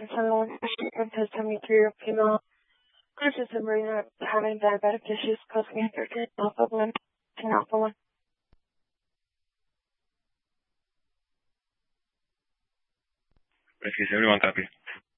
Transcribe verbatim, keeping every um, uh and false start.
patients underwent treatment for seventy-three-year-old female conscious and breathing having diabetic issues causing infertility alpha one and alpha one. Rescue seventy-one, copy.